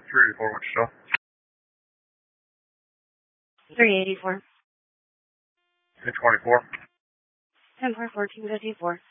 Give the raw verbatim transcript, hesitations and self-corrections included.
three eighty-four, Wichita. three eighty-four. eight twenty-four. ten four fourteen fifty-four.